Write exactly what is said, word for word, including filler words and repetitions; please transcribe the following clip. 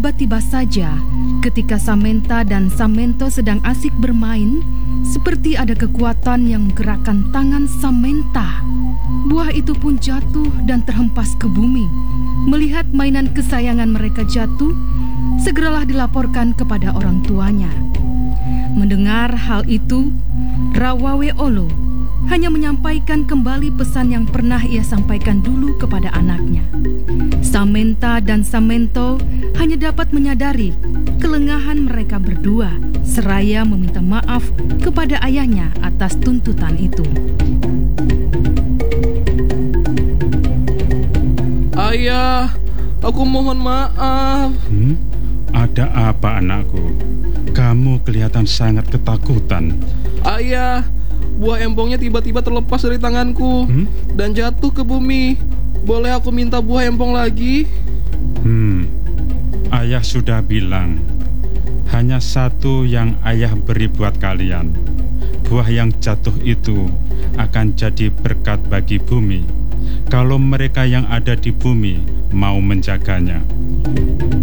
tiba-tiba saja, ketika Samantha dan Samento sedang asik bermain, seperti ada kekuatan yang menggerakkan tangan Samantha. Buah itu pun jatuh dan terhempas ke bumi. Melihat mainan kesayangan mereka jatuh, segeralah dilaporkan kepada orang tuanya. Mendengar hal itu, Rawawe Olo hanya menyampaikan kembali pesan yang pernah ia sampaikan dulu kepada anaknya. Samantha dan Samento hanya dapat menyadari kelengahan mereka berdua, seraya meminta maaf kepada ayahnya atas tuntutan itu. Ayah, aku mohon maaf. Hmm? Ada apa, anakku? Kamu kelihatan sangat ketakutan. Ayah, buah empongnya tiba-tiba terlepas dari tanganku hmm? dan jatuh ke bumi. Boleh aku minta buah empong lagi? Hmm, ayah sudah bilang hanya satu yang ayah beri buat kalian. Buah yang jatuh itu akan jadi berkat bagi bumi kalau mereka yang ada di bumi mau menjaganya.